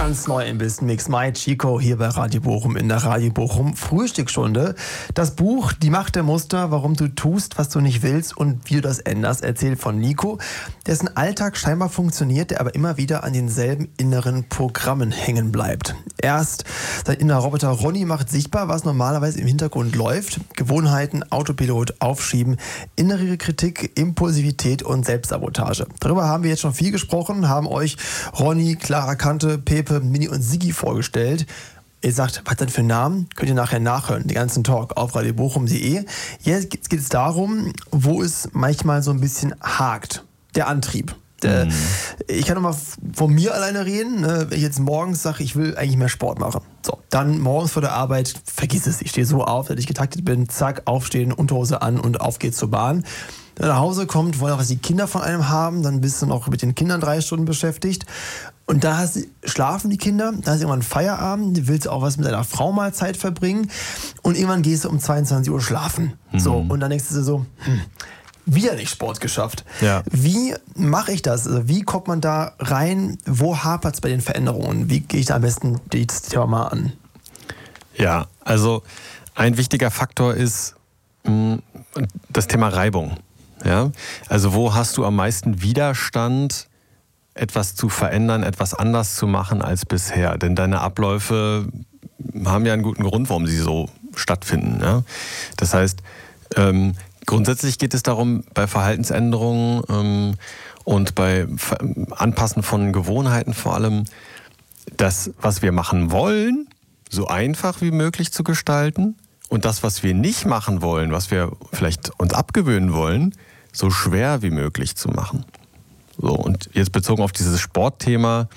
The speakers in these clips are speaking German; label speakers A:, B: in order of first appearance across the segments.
A: Ganz neu im Wissen Mix My Chico hier bei Radio Bochum in der Radio Bochum Frühstücksstunde. Das Buch Die Macht der Muster, warum du tust, was du nicht willst und wie du das änderst, erzählt von Nico, dessen Alltag scheinbar funktioniert, der aber immer wieder an denselben inneren Programmen hängen bleibt. Erst sein innerer Roboter Ronny macht sichtbar, was normalerweise im Hintergrund läuft. Gewohnheiten, Autopilot, Aufschieben, innere Kritik, Impulsivität und Selbstsabotage. Darüber haben wir jetzt schon viel gesprochen, haben euch Ronny, Clara Kante, Pepe, Mini und Sigi vorgestellt. Ihr sagt, was denn für Namen? Könnt ihr nachher nachhören, den ganzen Talk auf radiobochum.de. Jetzt geht es darum, wo es manchmal so ein bisschen hakt. Der Antrieb. Ich kann noch mal von mir alleine reden. Wenn ich jetzt morgens sage, ich will eigentlich mehr Sport machen. So, dann morgens vor der Arbeit, vergiss es. Ich stehe so auf, dass ich getaktet bin. Zack, aufstehen, Unterhose an und auf geht's zur Bahn. Wenn man nach Hause kommt, wollen auch was die Kinder von einem haben, dann bist du noch mit den Kindern 3 Stunden beschäftigt. Und da schlafen die Kinder, da ist irgendwann Feierabend, du willst auch was mit deiner Frau mal Zeit verbringen und irgendwann gehst du um 22 Uhr schlafen. So, und dann denkst du dir so, wieder nicht Sport geschafft. Ja. Wie mache ich das? Also wie kommt man da rein? Wo hapert es bei den Veränderungen? Wie gehe ich da am besten das Thema mal an?
B: Ja, also ein wichtiger Faktor ist das Thema Reibung. Ja? Also wo hast du am meisten Widerstand, etwas zu verändern, etwas anders zu machen als bisher? Denn deine Abläufe haben ja einen guten Grund, warum sie so stattfinden. Ja? Das heißt, grundsätzlich geht es darum, bei Verhaltensänderungen und bei Anpassen von Gewohnheiten vor allem, das, was wir machen wollen, so einfach wie möglich zu gestalten und das, was wir nicht machen wollen, was wir vielleicht uns abgewöhnen wollen, so schwer wie möglich zu machen. So, und jetzt bezogen auf dieses Sportthema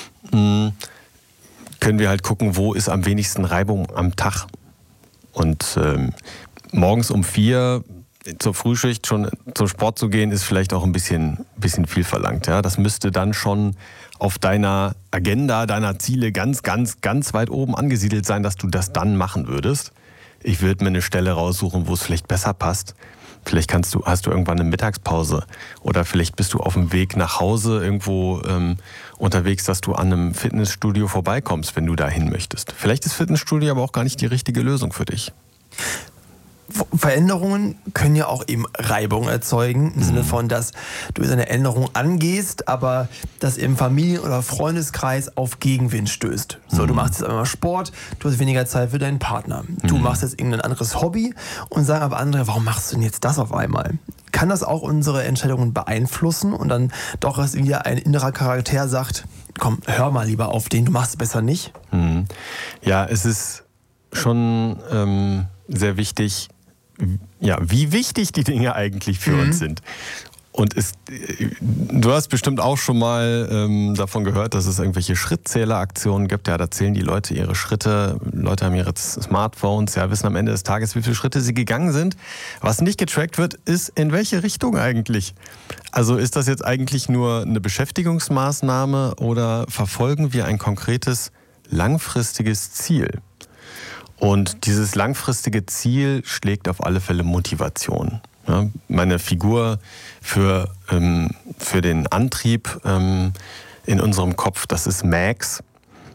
B: können wir halt gucken, wo ist am wenigsten Reibung am Tag. Und morgens um 4 zur Frühschicht schon zum Sport zu gehen, ist vielleicht auch ein bisschen viel verlangt. Ja? Das müsste dann schon auf deiner Agenda, deiner Ziele ganz, ganz, ganz weit oben angesiedelt sein, dass du das dann machen würdest. Ich würde mir eine Stelle raussuchen, wo es vielleicht besser passt. Vielleicht hast du irgendwann eine Mittagspause oder vielleicht bist du auf dem Weg nach Hause irgendwo unterwegs, dass du an einem Fitnessstudio vorbeikommst, wenn du da hin möchtest. Vielleicht ist Fitnessstudio aber auch gar nicht die richtige Lösung für dich.
A: Veränderungen können ja auch eben Reibung erzeugen, im Sinne von, dass du eine Änderung angehst, aber das im Familien- oder Freundeskreis auf Gegenwind stößt. So, du machst jetzt einmal Sport, du hast weniger Zeit für deinen Partner. Du machst jetzt irgendein anderes Hobby und sagen aber andere, warum machst du denn jetzt das auf einmal? Kann das auch unsere Entscheidungen beeinflussen und dann doch erst wieder ein innerer Charakter sagt, komm, hör mal lieber auf den, du machst es besser nicht?
B: Ja, es ist schon sehr wichtig, ja, wie wichtig die Dinge eigentlich für uns sind. Und du hast bestimmt auch schon mal davon gehört, dass es irgendwelche Schrittzähleraktionen gibt. Ja, da zählen die Leute ihre Schritte. Leute haben ihre Smartphones, ja, wissen am Ende des Tages, wie viele Schritte sie gegangen sind. Was nicht getrackt wird, ist in welche Richtung eigentlich. Also ist das jetzt eigentlich nur eine Beschäftigungsmaßnahme oder verfolgen wir ein konkretes langfristiges Ziel? Und dieses langfristige Ziel schlägt auf alle Fälle Motivation. Ja, meine Figur für den Antrieb in unserem Kopf, das ist Max.